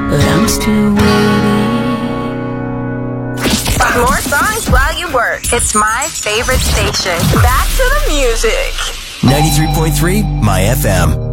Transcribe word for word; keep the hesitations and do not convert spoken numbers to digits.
but I'm still waiting. More songs while you work. It's my favorite station. Back to the music. ninety-three point three My F M.